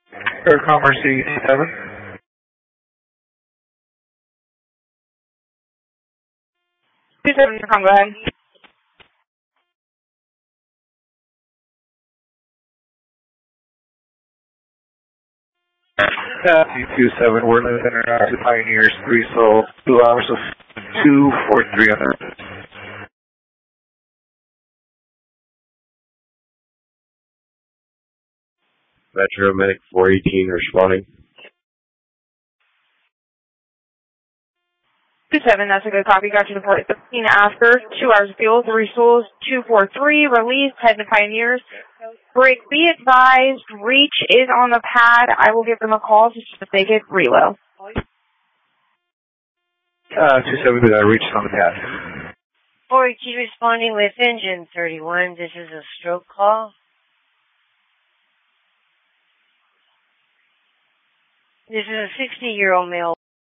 Air Commerce 87. 27, go ahead. T27, we're living in our Pioneers 3, so 2 hours of 243 on that. Metro Medic 418 responding. 27, that's a good copy. Got you to port 13 after. 2 hours of fuel, 3 souls, 243, release, head to Pioneers. Break, be advised, reach is on the pad. I will give them a call just to make it reload. 27, we got reach on the pad. 418 responding with engine 31. This is a stroke call. This is a 60-year-old male.